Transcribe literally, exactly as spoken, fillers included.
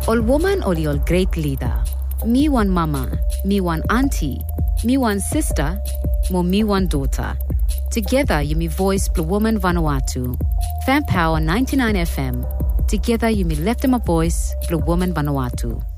Ol woman ol ol great leader. Me one mama, me one auntie, me one sister, mo me one daughter. Together you me voice Blue Woman Vanuatu. Fan Power ninety-nine F M. Together you me left in my voice Blue Woman Vanuatu.